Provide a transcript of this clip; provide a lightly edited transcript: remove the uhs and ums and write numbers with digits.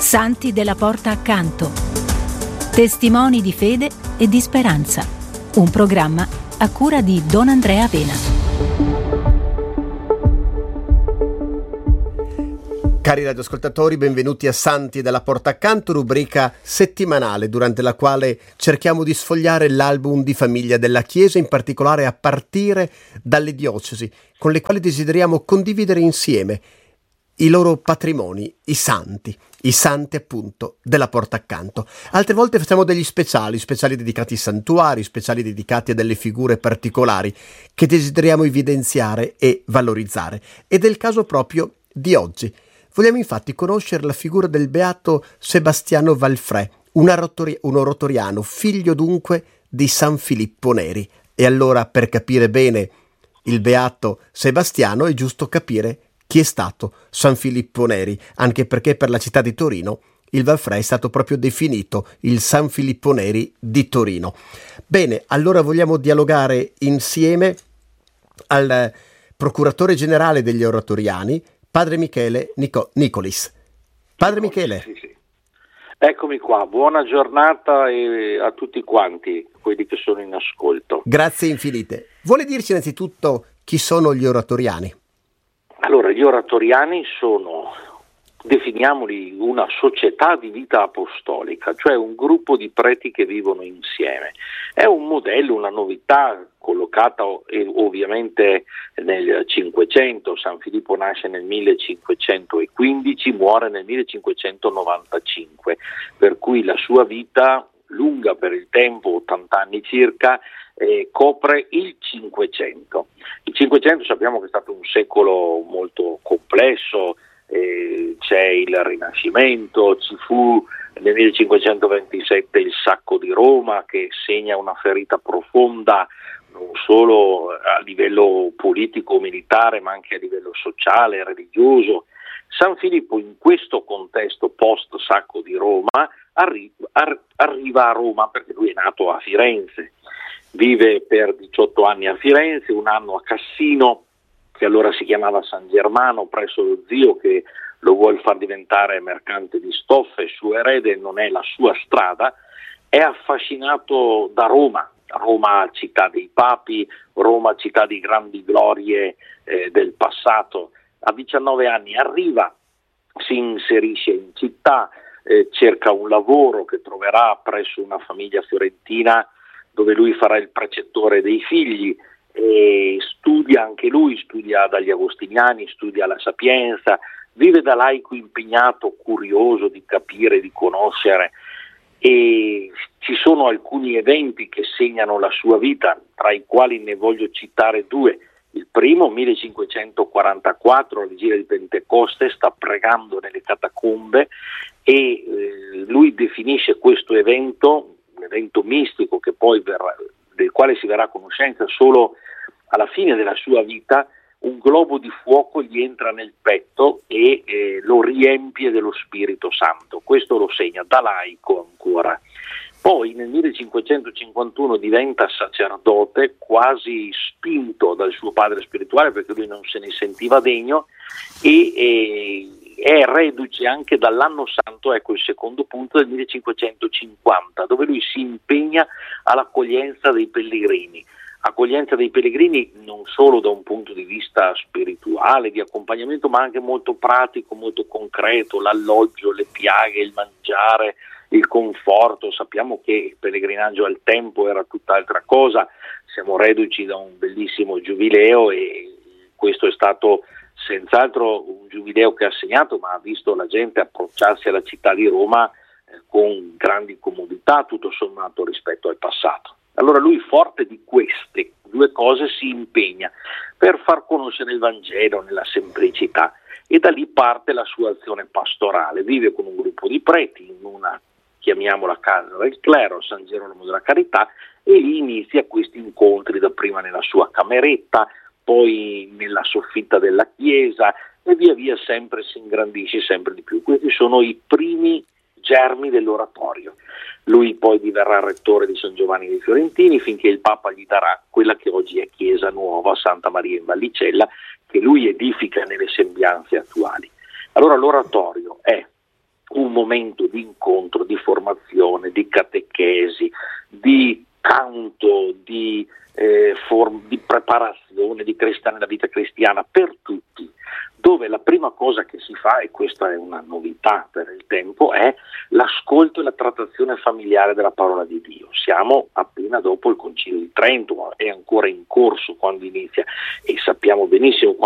Santi della Porta Accanto. Testimoni di fede e di speranza. Un programma a cura di Don Andrea Vena. Cari radioascoltatori, benvenuti a Santi della Porta Accanto, rubrica settimanale durante la quale cerchiamo di sfogliare l'album di famiglia della Chiesa, in particolare a partire dalle diocesi, con le quali desideriamo condividere insieme i loro patrimoni, i santi appunto della Porta Accanto. Altre volte facciamo degli speciali dedicati ai santuari, speciali dedicati a delle figure particolari che desideriamo evidenziare e valorizzare. Ed è il caso proprio di oggi. Vogliamo infatti conoscere la figura del beato Sebastiano Valfrè, un orotoriano, figlio dunque di San Filippo Neri. E allora, per capire bene il beato Sebastiano, è giusto capire chi è stato San Filippo Neri, anche perché per la città di Torino il Valfrè è stato proprio definito il San Filippo Neri di Torino. Bene, allora vogliamo dialogare insieme al procuratore generale degli oratoriani, Padre Michele Nicolis. Padre Michele. Sì. Eccomi qua, buona giornata a tutti quanti, quelli che sono in ascolto. Grazie infinite. Vuole dirci innanzitutto chi sono gli oratoriani? Allora, gli oratoriani sono, definiamoli, una società di vita apostolica, cioè un gruppo di preti che vivono insieme. È un modello, una novità collocata ovviamente nel 500, San Filippo nasce nel 1515, muore nel 1595, per cui la sua vita, lunga per il tempo, 80 anni circa, copre il 500. Il 500 sappiamo che è stato un secolo molto complesso, c'è il Rinascimento, ci fu nel 1527 il sacco di Roma che segna una ferita profonda non solo a livello politico-militare ma anche a livello sociale, religioso. San Filippo in questo contesto post sacco di Roma arriva a Roma perché lui è nato a Firenze, vive per 18 anni a Firenze, un anno a Cassino, che allora si chiamava San Germano, presso lo zio che lo vuol far diventare mercante di stoffe, suo erede, non è la sua strada. È affascinato da Roma, città dei papi, Roma città di grandi glorie del passato. A 19 anni arriva, si inserisce in città, cerca un lavoro che troverà presso una famiglia fiorentina dove lui farà il precettore dei figli, e studia anche lui, studia dagli agostiniani, studia la Sapienza, vive da laico impegnato, curioso di capire, di conoscere, e ci sono alcuni eventi che segnano la sua vita, tra i quali ne voglio citare due. Il primo, 1544, alla vigilia di Pentecoste, sta pregando nelle catacombe e lui definisce questo evento, un evento mistico che poi del quale si verrà a conoscenza solo alla fine della sua vita. Un globo di fuoco gli entra nel petto e lo riempie dello Spirito Santo. Questo lo segna da laico ancora. Poi nel 1551 diventa sacerdote, quasi spinto dal suo padre spirituale perché lui non se ne sentiva degno, e è reduce anche dall'anno santo, ecco il secondo punto, del 1550, dove lui si impegna all'accoglienza dei pellegrini. Accoglienza dei pellegrini non solo da un punto di vista spirituale, di accompagnamento, ma anche molto pratico, molto concreto, l'alloggio, le piaghe, il mangiare, il conforto. Sappiamo che il pellegrinaggio al tempo era tutt'altra cosa, siamo reduci da un bellissimo giubileo e questo è stato senz'altro un giubileo che ha segnato, ma ha visto la gente approcciarsi alla città di Roma con grandi comodità, tutto sommato, rispetto al passato. Allora lui, forte di queste due cose, si impegna per far conoscere il Vangelo nella semplicità, e da lì parte la sua azione pastorale. Vive con un gruppo di preti in una, chiamiamola, casa del clero, San Gerolamo della Carità, e lì inizia questi incontri, dapprima nella sua cameretta, poi nella soffitta della chiesa, e via via sempre si ingrandisce sempre di più. Questi sono i primi germi dell'oratorio. Lui poi diverrà rettore di San Giovanni dei Fiorentini finché il Papa gli darà quella che oggi è Chiesa Nuova, Santa Maria in Vallicella, che lui edifica nelle sembianze attuali. Allora l'oratorio è un momento di incontro, di formazione, di catechesi, di canto, di preparazione, di della vita cristiana per tutti, dove la prima cosa che si fa, e questa è una novità per il tempo, è l'ascolto e la trattazione familiare della parola di Dio. Siamo appena dopo il Concilio di Trento, è ancora in corso quando inizia, e sappiamo benissimo